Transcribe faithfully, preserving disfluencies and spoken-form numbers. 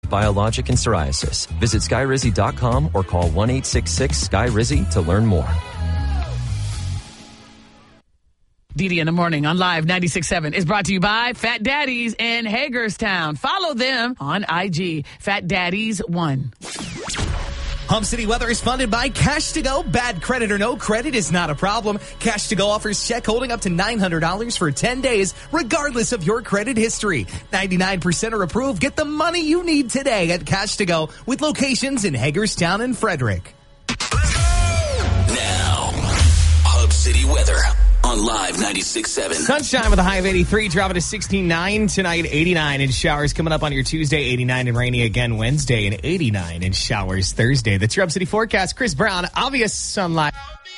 biologic, and psoriasis. Visit skyrizi dot com or call one eight six six sky rizzy to learn more. Didi in the Morning on Live ninety-six point seven is brought to you by Fat Daddies in Hagerstown. Follow them on I G, Fat Daddies one. Hub City Weather is funded by Cash to Go. Bad credit or no credit is not a problem. Cash to Go offers check holding up to nine hundred dollars for ten days, regardless of your credit history. ninety-nine percent are approved. Get the money you need today at Cash to Go with locations in Hagerstown and Frederick. Now, Hub City Weather on Live ninety-six point seven. Sunshine with a high of eighty-three, dropping to sixty-nine tonight, eighty-nine in showers coming up on your Tuesday, eighty-nine and rainy again Wednesday, and eighty-nine in showers Thursday. That's your Hub City forecast. Chris Brown, Obvious on Live.